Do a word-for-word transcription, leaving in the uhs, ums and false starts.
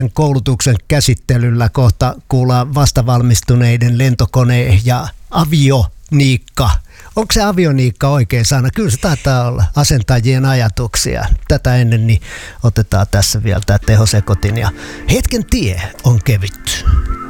koulutuksen käsittelyllä kohta kuullaan vastavalmistuneiden lentokone- ja avioniikka. Onko se avioniikka oikein sana? Kyllä se taitaa olla asentajien ajatuksia. Tätä ennen niin otetaan tässä vielä tämä tehosekotin ja hetken tie on kevytty.